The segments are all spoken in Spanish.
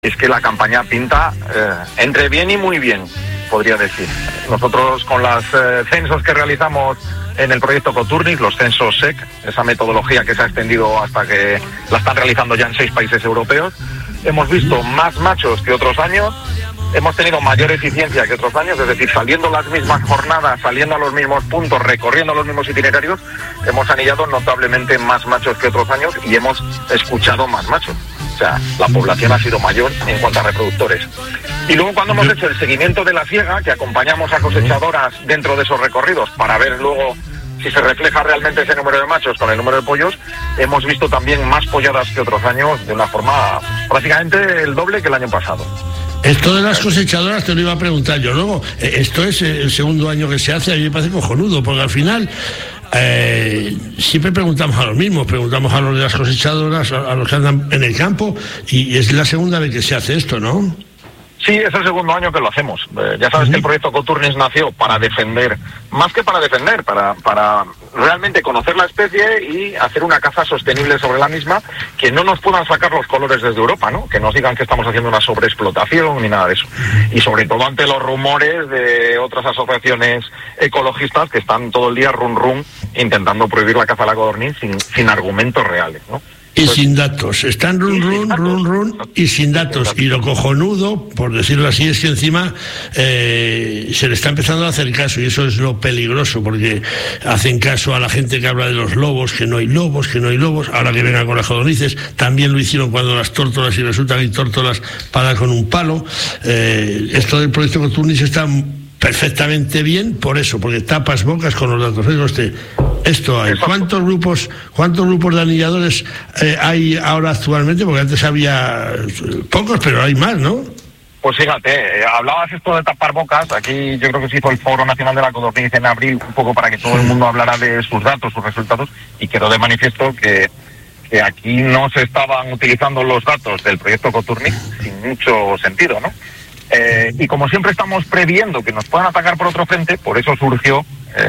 Es que la campaña pinta entre bien y muy bien, podría decir. Nosotros con los censos que realizamos en el proyecto Coturnis, los censos SEC, esa metodología que se ha extendido hasta que la están realizando ya en 6 países europeos, hemos visto más machos que otros años, hemos tenido mayor eficiencia que otros años, es decir, saliendo las mismas jornadas, saliendo a los mismos puntos, recorriendo los mismos itinerarios, hemos anillado notablemente más machos que otros años y hemos escuchado más machos. O sea, la población ha sido mayor en cuanto a reproductores. Y luego cuando hemos hecho el seguimiento de la siega, que acompañamos a cosechadoras dentro de esos recorridos para ver luego si se refleja realmente ese número de machos con el número de pollos, hemos visto también más polladas que otros años de una forma prácticamente el doble que el año pasado. Esto de las cosechadoras te lo iba a preguntar yo luego. Esto es el segundo año que se hace, a mí me parece cojonudo, porque al final siempre preguntamos a los mismos, preguntamos a los de las cosechadoras, a los que andan en el campo, y es la segunda vez que se hace esto, ¿no? Sí, es el segundo año que lo hacemos. Ya sabes que el proyecto Coturnis nació para defender, más que para defender, para realmente conocer la especie y hacer una caza sostenible sobre la misma, que no nos puedan sacar los colores desde Europa, ¿no? Que nos digan que estamos haciendo una sobreexplotación ni nada de eso. Y sobre todo ante los rumores de otras asociaciones ecologistas que están todo el día run intentando prohibir la caza de la codorniz sin argumentos reales, ¿no? Y sin datos, están run y sin datos. Y lo cojonudo, por decirlo así, es que encima se le está empezando a hacer caso, y eso es lo peligroso, porque hacen caso a la gente que habla de los lobos, que no hay lobos, ahora que vengan con las codornices, también lo hicieron cuando las tórtolas, y resulta que hay tórtolas para dar con un palo. Esto del proyecto Coturnis está perfectamente bien por eso, porque tapas bocas con los datos. Esto hay. ¿Cuántos grupos de anilladores hay ahora actualmente? Porque antes había pocos, pero hay más, ¿no? Pues fíjate, hablabas esto de tapar bocas. Aquí yo creo que se hizo el Foro Nacional de la Codorniz en abril, un poco para que todo el mundo hablara de sus datos, sus resultados, y quedó de manifiesto que aquí no se estaban utilizando los datos del proyecto Coturnis sin mucho sentido, ¿no? Y como siempre estamos previendo que nos puedan atacar por otro frente, por eso surgió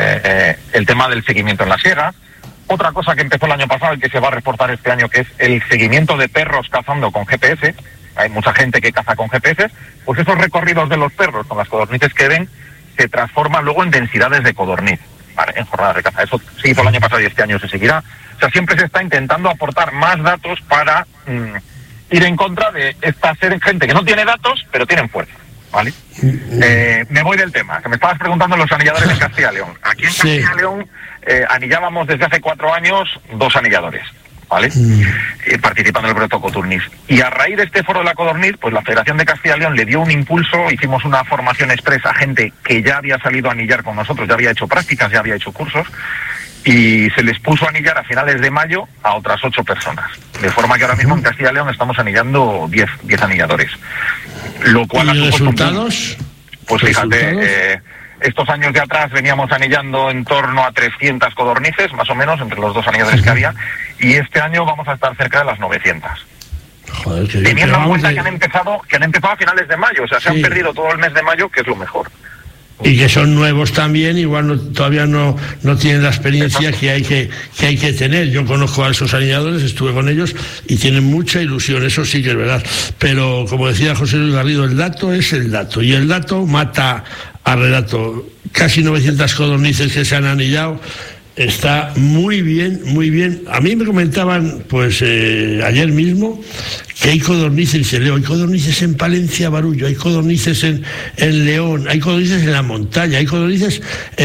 el tema del seguimiento en las siegas. Otra cosa que empezó el año pasado y que se va a reforzar este año, que es el seguimiento de perros cazando con GPS. Hay mucha gente que caza con GPS, pues esos recorridos de los perros con las codornices que ven se transforman luego en densidades de codorniz, ¿vale? En jornadas de caza. Eso se hizo el año pasado y este año se seguirá. O sea, siempre se está intentando aportar más datos para ir en contra de esta gente que no tiene datos, pero tienen fuerza, ¿vale? Me voy del tema, que me estabas preguntando los anilladores en Castilla y León. Aquí en Castilla y León anillábamos desde hace 4 años 2 anilladores, ¿vale? Participando en el proyecto Coturnis. Y a raíz de este foro de la codorniz, pues la Federación de Castilla y León le dio un impulso, hicimos una formación expresa a gente que ya había salido a anillar con nosotros, ya había hecho prácticas, ya había hecho cursos, y se les puso a anillar a finales de mayo a otras 8 personas. De forma que ahora mismo en Castilla y León estamos anillando 10 anilladores. Lo cual ¿Y resultados? Pues fíjate, estos años de atrás veníamos anillando en torno a 300 codornices, más o menos, entre los 2 anilladores que había, y este año vamos a estar cerca de las 900. Joder, teniendo en cuenta que han empezado a finales de mayo, o sea, se han perdido todo el mes de mayo, que es lo mejor. Y que son nuevos también, igual todavía no tienen la experiencia que hay que tener. Yo conozco a esos anilladores, estuve con ellos y tienen mucha ilusión, eso sí que es verdad. Pero como decía José Luis Garrido, el dato es el dato, y el dato mata al relato. Casi 900 codornices que se han anillado. Está muy bien, muy bien. A mí me comentaban, pues ayer mismo, que hay codornices en León, hay codornices en Palencia, Barullo, hay codornices en León, hay codornices en la montaña, hay codornices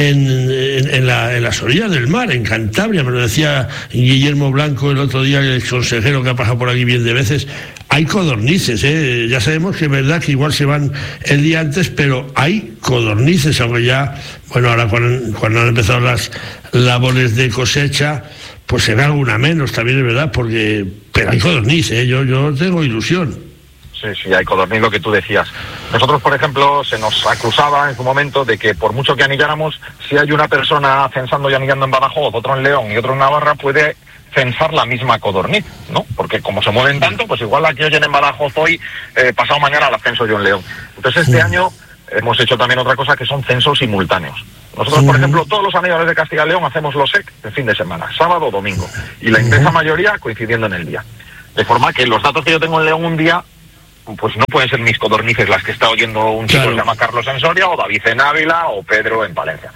en las orillas del mar, en Cantabria. Me lo decía Guillermo Blanco el otro día, el consejero que ha pasado por aquí bien de veces. Hay codornices, ya sabemos que es verdad que igual se van el día antes, pero hay codornices, aunque ya, bueno, ahora cuando han empezado las labores de cosecha, pues se ve alguna menos, también es verdad, pero hay codornices, yo tengo ilusión. Sí, hay codorniz, lo que tú decías. Nosotros, por ejemplo, se nos acusaba en su momento de que por mucho que anilláramos, si hay una persona censando y anillando en Badajoz, otro en León y otro en Navarra, puede censar la misma codorniz, ¿no? Porque como se mueven tanto, pues igual la que oyen en Badajoz hoy, pasado mañana la censo yo en León. Entonces este año hemos hecho también otra cosa, que son censos simultáneos. Nosotros, por ejemplo, todos los anilladores de Castilla y León hacemos los SEC el fin de semana, sábado o domingo, y la inmensa mayoría coincidiendo en el día. De forma que los datos que yo tengo en León un día pues no pueden ser mis codornices las que está oyendo un chico que se llama Carlos en Soria, o David en Ávila, o Pedro en Palencia.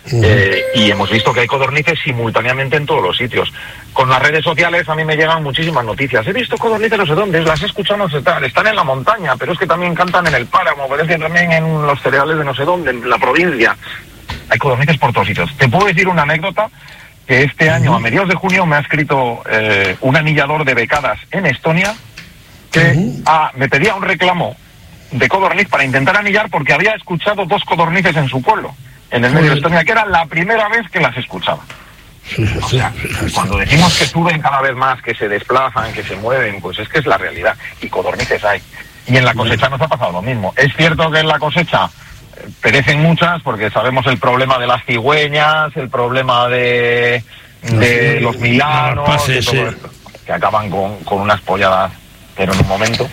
Y hemos visto que hay codornices simultáneamente en todos los sitios. Con las redes sociales a mí me llegan muchísimas noticias. He visto codornices no sé dónde, las he escuchado no sé tal, están en la montaña, pero es que también cantan en el páramo, obedecen también en los cereales de no sé dónde, en la provincia. Hay codornices por todos sitios. Te puedo decir una anécdota, que este año, a mediados de junio, me ha escrito un anillador de becadas en Estonia, que me pedía un reclamo de codorniz para intentar anillar porque había escuchado 2 codornices en su pueblo, en el medio de Estonia, que era la primera vez que las escuchaba. O sea, cuando decimos que suben cada vez más, que se desplazan, que se mueven, pues es que es la realidad. Y codornices hay. Y en la cosecha nos ha pasado lo mismo. Es cierto que en la cosecha perecen muchas, porque sabemos el problema de las cigüeñas, el problema de los milanos, de todo esto, que acaban con unas polladas, pero en un momento.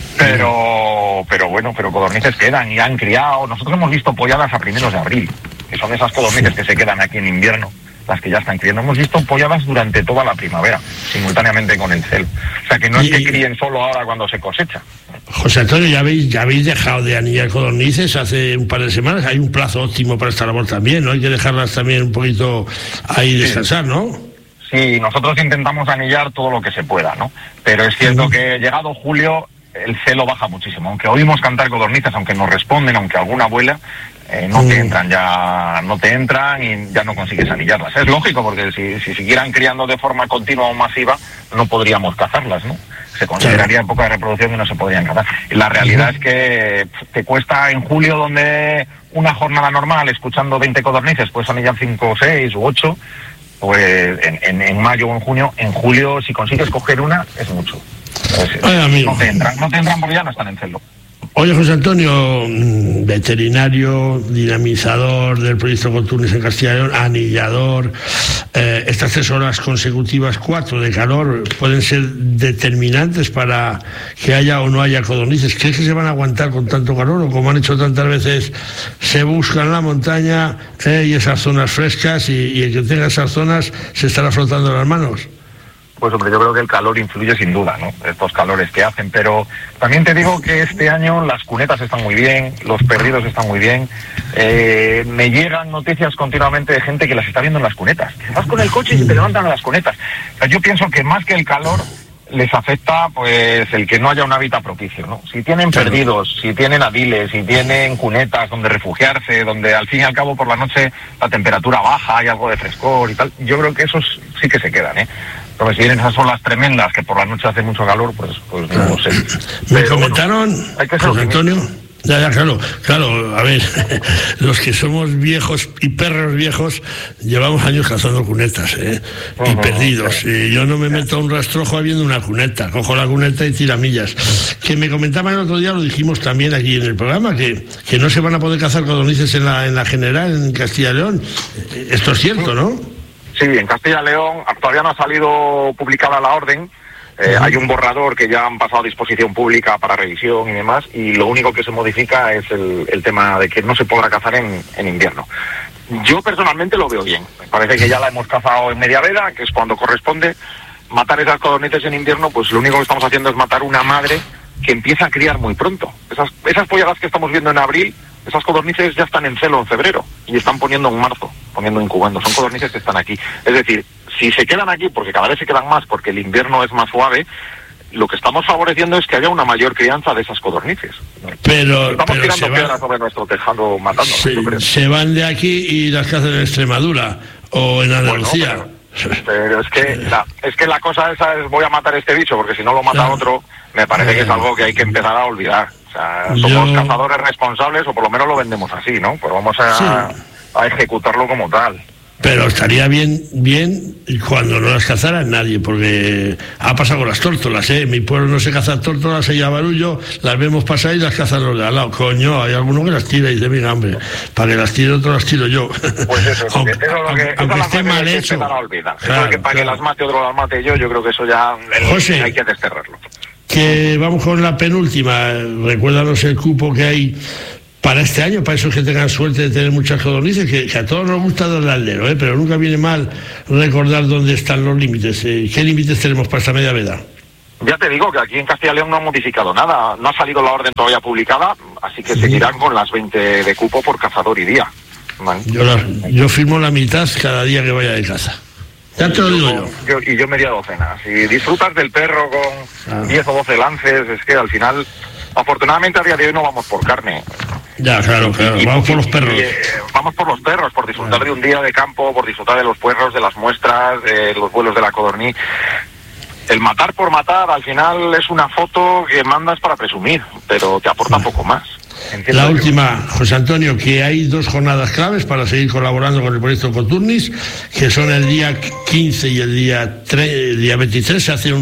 Pero bueno, codornices quedan y han criado. Nosotros hemos visto polladas a primeros de abril, que son esas codornices que se quedan aquí en invierno, las que ya están criando. Hemos visto polladas durante toda la primavera, simultáneamente con el celo. O sea, que no es que críen solo ahora cuando se cosecha. José Antonio, ¿ya habéis dejado de anillar codornices hace un par de semanas? Hay un plazo óptimo para esta labor también, ¿no? Hay que dejarlas también un poquito ahí descansar, ¿no? Sí, nosotros intentamos anillar todo lo que se pueda, ¿no? Pero es cierto que llegado julio el celo baja muchísimo. Aunque oímos cantar codornices, aunque nos responden, aunque alguna vuela, no te entran y ya no consigues anillarlas. Es lógico, porque si siguieran criando de forma continua o masiva, no podríamos cazarlas, ¿no? Se consideraría época de reproducción y no se podrían cazar. Y la realidad es que te cuesta en julio, donde una jornada normal, escuchando 20 codornices, puedes anillar 5 o 6 u 8, pues en mayo o en junio. En julio, si consigues coger una, es mucho. No te entran porque ya no están en celo. Oye, José Antonio, veterinario, dinamizador del proyecto Coturnis en Castilla y León, anillador, estas 3 horas consecutivas, 4 de calor, pueden ser determinantes para que haya o no haya codornices. ¿Crees que se van a aguantar con tanto calor, o como han hecho tantas veces, se buscan la montaña y esas zonas frescas, y el que tenga esas zonas se estará frotando las manos? Pues hombre, yo creo que el calor influye sin duda, ¿no? Estos calores que hacen, pero también te digo que este año las cunetas están muy bien, los perdidos están muy bien. Me llegan noticias continuamente de gente que las está viendo en las cunetas. Vas con el coche y te levantan a las cunetas. O sea, yo pienso que más que el calor les afecta pues el que no haya un hábitat propicio, ¿no? Si tienen perdidos, si tienen adiles, si tienen cunetas donde refugiarse, donde al fin y al cabo por la noche la temperatura baja, hay algo de frescor y tal, yo creo que esos sí que se quedan, ¿eh? Porque si vienen esas olas tremendas que por la noche hace mucho calor, pues no lo sé. Me comentaron, José Antonio, claro, a ver, los que somos viejos y perros viejos llevamos años cazando cunetas, y perdidos. Y yo no me meto a un rastrojo habiendo una cuneta, cojo la cuneta y tiramillas. Que me comentaban el otro día, lo dijimos también aquí en el programa, que no se van a poder cazar codornices en la general, en Castilla y León. Esto es cierto, ¿no? Sí, en Castilla y León todavía no ha salido publicada la orden. Hay un borrador que ya han pasado a disposición pública para revisión y demás, y lo único que se modifica es el tema de que no se podrá cazar en invierno. Yo personalmente lo veo bien. Me parece que ya la hemos cazado en media veda, que es cuando corresponde. Matar esas codornices en invierno, pues lo único que estamos haciendo es matar una madre que empieza a criar muy pronto. Esas polladas que estamos viendo en abril, esas codornices ya están en celo en febrero y están poniendo en marzo, incubando. Son codornices que están aquí. Es decir, si se quedan aquí, porque cada vez se quedan más, porque el invierno es más suave, lo que estamos favoreciendo es que haya una mayor crianza de esas codornices. Estamos tirando piedras sobre nuestro tejado matándolas. Se van de aquí y las cazan en Extremadura o en Andalucía. Bueno, pero es que la cosa esa es: voy a matar este bicho porque si no lo mata otro. Me parece que es algo que hay que empezar a olvidar. O sea, somos cazadores responsables, o por lo menos lo vendemos así, ¿no? Pues vamos a ejecutarlo como tal. Pero estaría bien cuando no las cazara nadie, porque ha pasado con las tórtolas, ¿eh? En mi pueblo no se cazan tórtolas, se llama barullo, las vemos pasar y las cazan los de al lado. Coño, hay alguno que las tira y dice: venga, hombre, para que las tire otro las tiro yo. Pues eso, aunque esté mal hecho. Claro, que para que las mate otro las mate yo creo que eso ya José, hay que desterrarlo. Que vamos con la penúltima. Recuérdanos el cupo que hay para este año, para esos que tengan suerte de tener muchas codornices, que a todos nos gusta darle al dedo, pero nunca viene mal recordar dónde están los límites. ¿Qué límites tenemos para esta media veda? Ya te digo que aquí en Castilla y León no han modificado nada, no ha salido la orden todavía publicada, así que seguirán con las 20 de cupo por cazador y día. ¿Vale? Yo firmo la mitad cada día que vaya de caza. Ya te lo digo yo. Y yo media docena. Si disfrutas del perro con 10 o 12 lances, es que al final, afortunadamente a día de hoy no vamos por carne. Ya, claro, vamos por los perros. Vamos por los perros, por disfrutar de un día de campo, por disfrutar de los puerros, de las muestras, de los vuelos de la codorniz. El matar por matar, al final es una foto que mandas para presumir, pero te aporta poco más. La última, José Antonio, que hay 2 jornadas claves para seguir colaborando con el proyecto Coturnis, que son el día 15 y el día 23, se hace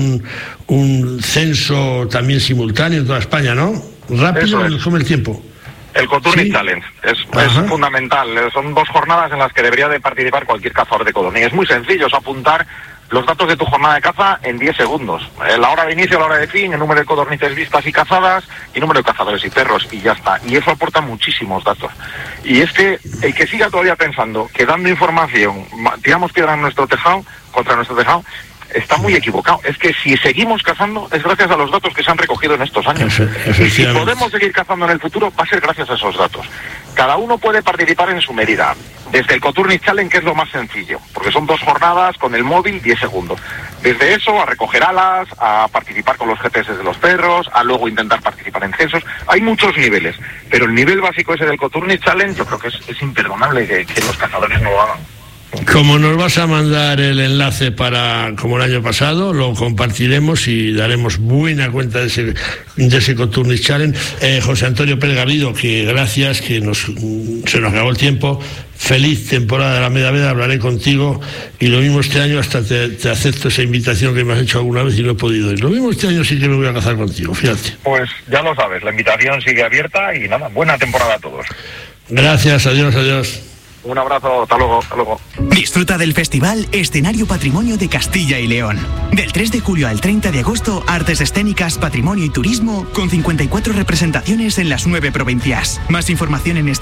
un censo también simultáneo en toda España, ¿no? Rápido, come el tiempo. El Coturnis Challenge es fundamental, son 2 jornadas en las que debería de participar cualquier cazador de codorniz. Es muy sencillo, es apuntar los datos de tu jornada de caza en 10 segundos. La hora de inicio, la hora de fin, el número de codornices vistas y cazadas, y número de cazadores y perros, y ya está. Y eso aporta muchísimos datos. Y es que el que siga todavía pensando que dando información tiramos piedra en nuestro tejado, contra nuestro tejado, está muy equivocado. Es que si seguimos cazando es gracias a los datos que se han recogido en estos años. Y si podemos seguir cazando en el futuro, va a ser gracias a esos datos. Cada uno puede participar en su medida. Desde el Coturnis Challenge, que es lo más sencillo, porque son 2 jornadas con el móvil, 10 segundos. Desde eso, a recoger alas, a participar con los GPS de los perros, a luego intentar participar en censos. Hay muchos niveles, pero el nivel básico ese del Coturnis Challenge, yo creo que es imperdonable que los cazadores no lo hagan. Como nos vas a mandar el enlace para, como el año pasado, lo compartiremos y daremos buena cuenta de ese Coturnis Challenge. José Antonio Pérez Garrido, que gracias, que se nos acabó el tiempo. Feliz temporada de la Media Veda, hablaré contigo, y lo mismo este año, hasta te acepto esa invitación que me has hecho alguna vez y no he podido ir. Lo mismo este año sí que me voy a cazar contigo, fíjate. Pues ya lo sabes, la invitación sigue abierta y nada, buena temporada a todos. Gracias, adiós. Un abrazo, hasta luego. Disfruta del festival Escenario Patrimonio de Castilla y León. Del 3 de julio al 30 de agosto, artes escénicas, patrimonio y turismo, con 54 representaciones en las 9 provincias. Más información en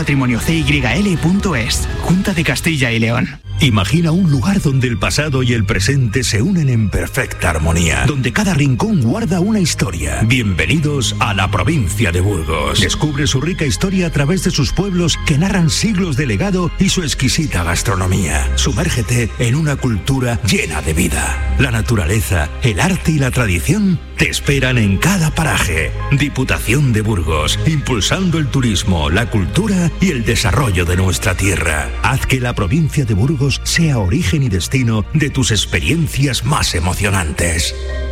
escenariopatrimoniocyl.es. Junta de Castilla y León. Imagina un lugar donde el pasado y el presente se unen en perfecta armonía, donde cada rincón guarda una historia. Bienvenidos a la provincia de Burgos. Descubre su rica historia a través de sus pueblos que narran siglos de legado y su exquisita gastronomía. Sumérgete en una cultura llena de vida. La naturaleza, el arte y la tradición te esperan en cada paraje. Diputación de Burgos, impulsando el turismo, la cultura y el desarrollo de nuestra tierra. Haz que la provincia de Burgos sea origen y destino de tus experiencias más emocionantes.